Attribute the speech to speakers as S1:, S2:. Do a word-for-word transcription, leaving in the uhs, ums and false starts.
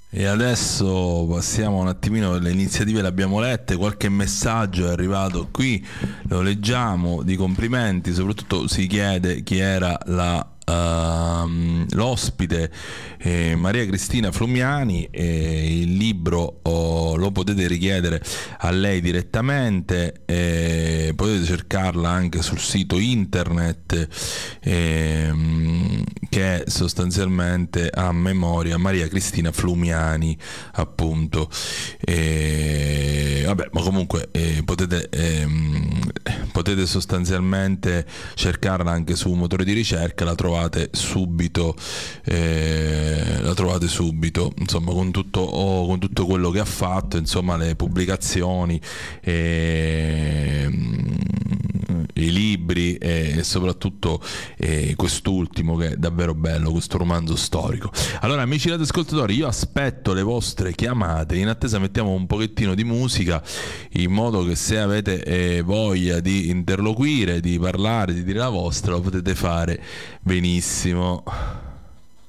S1: E adesso passiamo un attimino, le iniziative le abbiamo lette, qualche messaggio è arrivato qui, lo leggiamo, di complimenti, soprattutto si chiede chi era la, ehm, l'ospite, eh, Maria Cristina Flumiani, e il libro oh, lo potete richiedere a lei direttamente, eh, potete cercarla anche sul sito internet, ehm, che è sostanzialmente a memoria Maria Cristina Flumiani, appunto. E, vabbè, ma comunque eh, potete, ehm, potete sostanzialmente cercarla anche su un motore di ricerca, la trovate subito, eh, la trovate subito, insomma, con tutto, oh, con tutto quello che ha fatto, insomma, le pubblicazioni, ehm, i libri e soprattutto eh, quest'ultimo che è davvero bello, questo romanzo storico. Allora, amici radioascoltatori, io aspetto le vostre chiamate, in attesa mettiamo un pochettino di musica, in modo che se avete eh, voglia di interloquire, di parlare, di dire la vostra, lo potete fare benissimo.